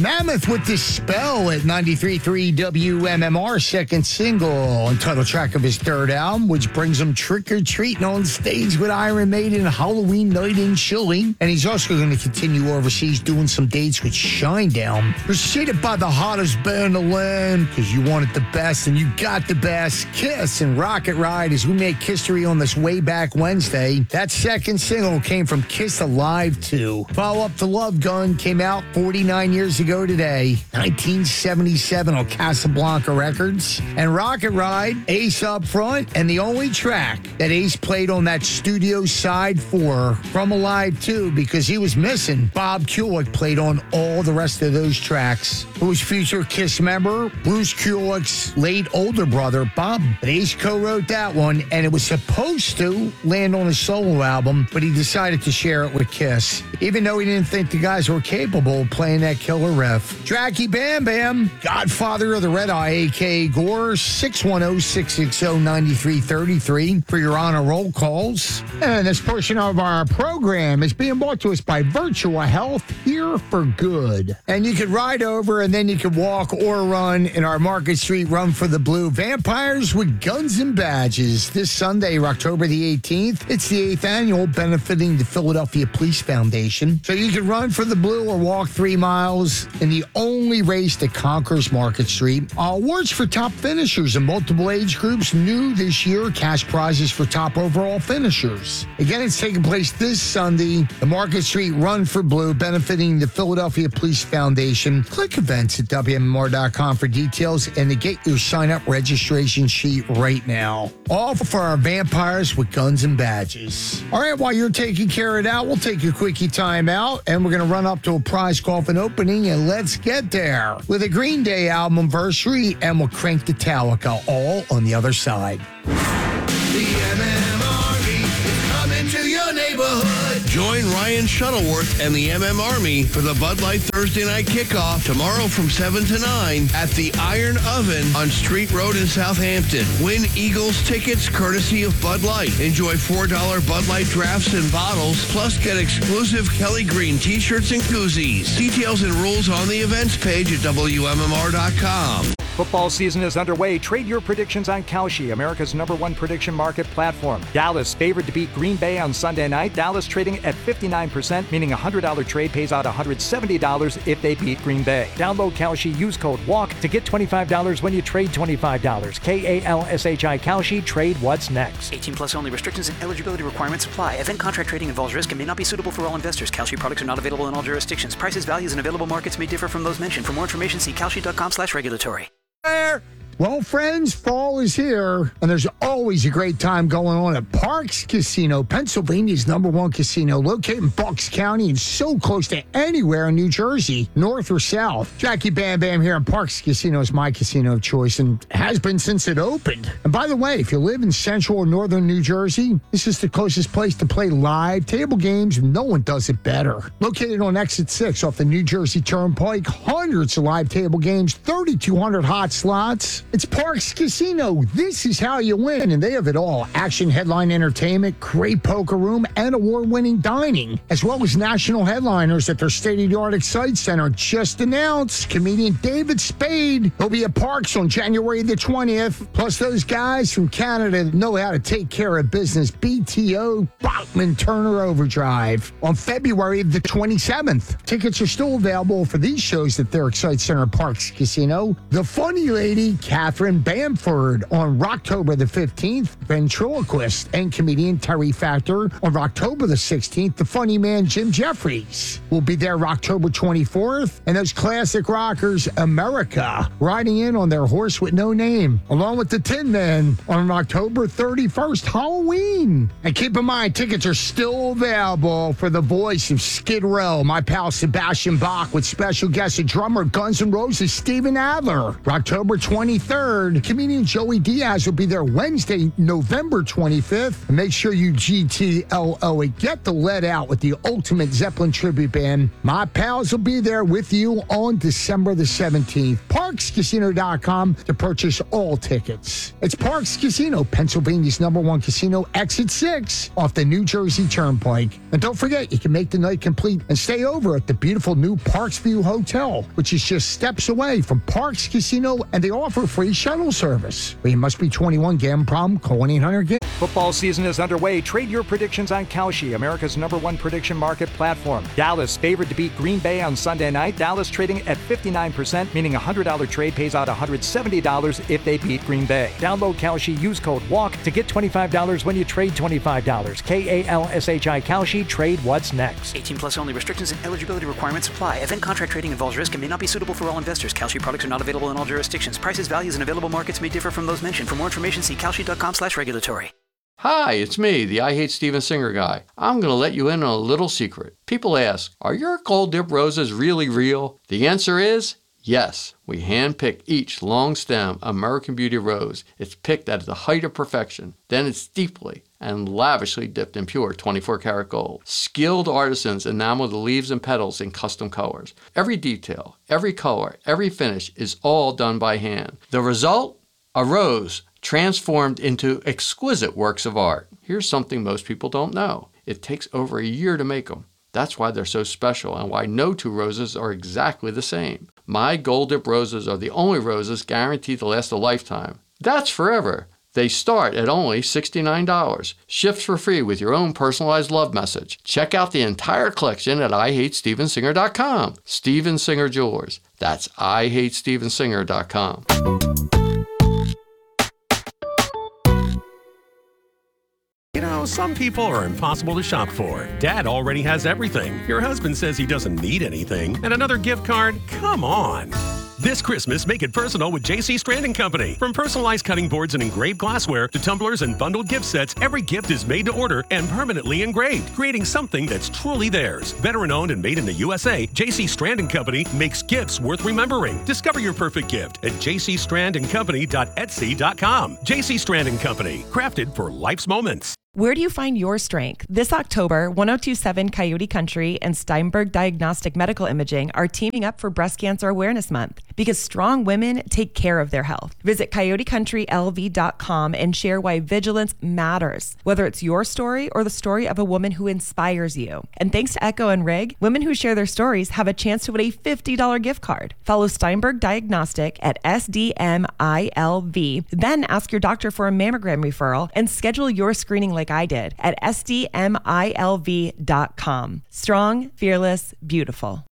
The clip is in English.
Mammoth with Dispel at 93.3 WMMR, second single and title track of his third album, which brings him Trick or Treating on stage with Iron Maiden, Halloween Night in Chile. And he's also going to continue overseas doing some dates with Shinedown. Preceded by the hottest band in the land, because you wanted the best and you got the best, Kiss and Rocket Ride, as we make history on this way back Wednesday. That second single came from Kiss Alive 2. Follow up to Love Gun came out 49 years ago today, 1977 on Casablanca Records. And Rocket Ride, Ace up front, and the only track that Ace played on that studio side 4 from Alive 2, because he was missing. Bob Kulick played on all the rest of those tracks. It was future Kiss member Bruce Kulick's late older brother, Bob. But Ace co-wrote that one, and it was supposed to land on his solo album, but he decided to share it with Kiss, even though he didn't think the guys were capable of playing that killer riff. Tracky Bam Bam, godfather of the Red Eye, a.k.a. Gore, 610-660-9333 for your honor roll calls. And this portion of our program is being brought to us by Virtua Health, here for good. And you could ride over and then you could walk or run in our Market Street Run for the Blue Vampires with Guns and Badges this Sunday, October the 18th. It's the 8th annual, benefiting the Philadelphia Police Foundation. So you can run for the blue or walk 3 miles in the only race that conquers Market Street. Awards for top finishers in multiple age groups new this year. Cash prizes for top overall finishers. Again, it's taking place this Sunday. The Market Street Run for Blue, benefiting the Philadelphia Police Foundation. Click events at WMMR.com for details and to get your sign-up registration sheet right now. All for our Vampires with Guns and Badges. All right, while you're taking care of that, we'll take a quickie time out, and we're going to run up to a prize coffin opening, and let's get there with a Green Day album anniversary, and we'll crank the Metallica all on the other side. The MMRV is coming to your neighborhood. Join Ryan Shuttleworth and the MM Army for the Bud Light Thursday night kickoff tomorrow from 7 to 9 at the Iron Oven on Street Road in Southampton. Win Eagles tickets courtesy of Bud Light. Enjoy $4 Bud Light drafts and bottles, plus get exclusive Kelly Green t-shirts and koozies. Details and rules on the events page at WMMR.com. Football season is underway. Trade your predictions on Kalshi, America's #1 prediction market platform. Dallas favored to beat Green Bay on Sunday night. Dallas trading at 59%, meaning a $100 trade pays out $170 if they beat Green Bay. Download Kalshi, use code WALK to get $25 when you trade $25. KALSHI Kalshi, trade what's next. 18 plus only. Restrictions and eligibility requirements apply. Event contract trading involves risk and may not be suitable for all investors. Kalshi products are not available in all jurisdictions. Prices, values, and available markets may differ from those mentioned. For more information, see kalshi.com/regulatory. Well, friends, fall is here, and there's always a great time going on at Parx Casino, Pennsylvania's #1 casino, located in Bucks County and so close to anywhere in New Jersey, north or south. Jackie Bam Bam here, and Parx Casino is my casino of choice and has been since it opened. And by the way, if you live in central or northern New Jersey, this is the closest place to play live table games. No one does it better. Located on Exit 6 off the New Jersey Turnpike, hundreds of live table games, 3,200 hot slots. It's Parx Casino. This is how you win, and they have it all. Action headline entertainment, great poker room, and award-winning dining, as well as national headliners at their state-of-the-art Excite Center. Just announced, comedian David Spade will be at Parx on January the 20th. Plus those guys from Canada that know how to take care of business, BTO, Bachman Turner Overdrive, on February the 27th. Tickets are still available for these shows at their Excite Center Parx Casino. The Funny Lady, Catherine Bamford, on Rocktober the 15th. Ventriloquist and comedian Terry Factor on October the 16th. The funny man Jim Jeffries will be there October 24th. And those classic rockers, America, riding in on their horse with no name, along with the Tin Men on October 31st, Halloween. And keep in mind, tickets are still available for the voice of Skid Row, my pal Sebastian Bach, with special guest and drummer Guns N' Roses Steven Adler, October 23rd. 23rd. Comedian Joey Diaz will be there Wednesday, November 25th. And make sure you GTLO and get the lead out with the Ultimate Zeppelin Tribute Band. My pals will be there with you on December the 17th. ParksCasino.com to purchase all tickets. It's Parks Casino, Pennsylvania's #1 casino, Exit 6 off the New Jersey Turnpike. And don't forget, you can make the night complete and stay over at the beautiful new Parks View Hotel, which is just steps away from Parks Casino, and they offer free shuttle service. But you must be 21. Gambling problem? Call 1-800-GAMBLER. Football season is underway. Trade your predictions on Kalshi, America's #1 prediction market platform. Dallas favored to beat Green Bay on Sunday night. Dallas trading at 59%, meaning a $100 trade pays out $170 if they beat Green Bay. Download Kalshi, use code WALK to get $25 when you trade $25. KALSHI Kalshi, trade what's next. 18 plus only. Restrictions and eligibility requirements apply. Event contract trading involves risk and may not be suitable for all investors. Kalshi products are not available in all jurisdictions. Prices, values, and available markets may differ from those mentioned. For more information, see kalshi.com/regulatory. Hi, it's me, the I Hate Steven Singer guy. I'm going to let you in on a little secret. People ask, are your gold dip roses really real? The answer is yes. We hand-pick each long-stem American Beauty rose. It's picked at the height of perfection. Then it's deeply and lavishly dipped in pure 24-karat gold. Skilled artisans enamel the leaves and petals in custom colors. Every detail, every color, every finish is all done by hand. The result? A rose transformed into exquisite works of art. Here's something most people don't know. It takes over a year to make them. That's why they're so special and why no two roses are exactly the same. My Gold Dip roses are the only roses guaranteed to last a lifetime. That's forever. They start at only $69. Shipped for free with your own personalized love message. Check out the entire collection at IHateStevenSinger.com. Steven Singer Jewelers. That's IHateStevenSinger.com. You know, some people are impossible to shop for. Dad already has everything. Your husband says he doesn't need anything. And another gift card? Come on. This Christmas, make it personal with J.C. Strand & Company. From personalized cutting boards and engraved glassware to tumblers and bundled gift sets, every gift is made to order and permanently engraved, creating something that's truly theirs. Veteran-owned and made in the USA, J.C. Strand & Company makes gifts worth remembering. Discover your perfect gift at jcstrandandcompany.etsy.com. J.C. Strand & Company, crafted for life's moments. Where do you find your strength? This October, 1027 Coyote Country and Steinberg Diagnostic Medical Imaging are teaming up for Breast Cancer Awareness Month because strong women take care of their health. Visit coyotecountryLV.com and share why vigilance matters, whether it's your story or the story of a woman who inspires you. And thanks to Echo and Rig, women who share their stories have a chance to win a $50 gift card. Follow Steinberg Diagnostic at SDMILV, then ask your doctor for a mammogram referral and schedule your screening like I did at SDMILV.com. Strong, fearless, beautiful.